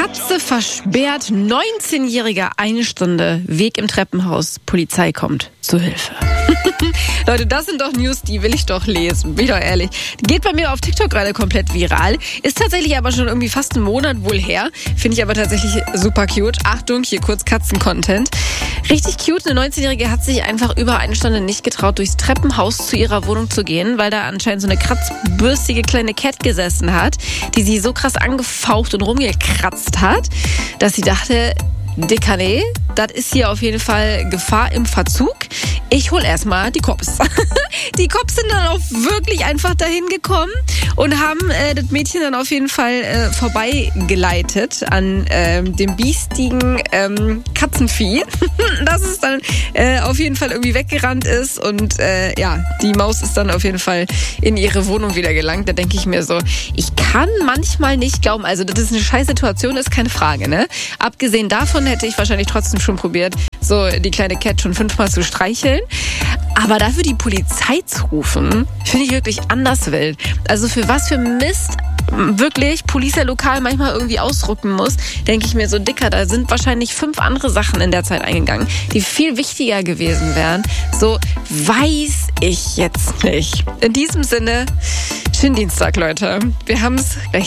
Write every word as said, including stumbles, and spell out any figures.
Katze versperrt, neunzehnjähriger eine Stunde, Weg im Treppenhaus, Polizei kommt zu Hilfe. Leute, das sind doch News, die will ich doch lesen, bin ich doch ehrlich. Geht bei mir auf TikTok gerade komplett viral, ist tatsächlich aber schon irgendwie fast einen Monat wohl her, finde ich aber tatsächlich super cute. Achtung, hier kurz Katzen-Content. Richtig cute, eine neunzehnjährige hat sich einfach über eine Stunde nicht getraut, durchs Treppenhaus zu ihrer Wohnung zu gehen, weil da anscheinend so eine kratzbürstige kleine Cat gesessen hat, die sie so krass angefaucht und rumgekratzt hat, dass sie dachte, Dicker, nee, das ist hier auf jeden Fall Gefahr im Verzug. Ich hol erstmal die Cops. Die Cops sind dann auch wirklich einfach dahin gekommen und haben äh, das Mädchen dann auf jeden Fall äh, vorbeigeleitet an äh, dem biestigen ähm, Katzenvieh, dass es dann äh, auf jeden Fall irgendwie weggerannt ist und äh, ja, die Maus ist dann auf jeden Fall in ihre Wohnung wieder gelangt. Da denke ich mir so, ich kann manchmal nicht glauben, also dass es eine scheiß Situation ist, keine Frage, ne? Abgesehen davon hätte ich wahrscheinlich trotzdem schon probiert, so die kleine Cat schon fünfmal zu streicheln. Aber dafür die Polizei zu rufen, finde ich wirklich anders wild. Also für was für Mist wirklich Polizei lokal manchmal irgendwie ausrucken muss, denke ich mir so, Dicker, da sind wahrscheinlich fünf andere Sachen in der Zeit eingegangen, die viel wichtiger gewesen wären. So weiß ich jetzt nicht. In diesem Sinne, schönen Dienstag, Leute. Wir haben es recht.